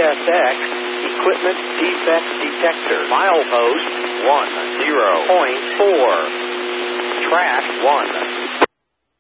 CSX Equipment Defect Detector. Milepost 10.4. Track 1.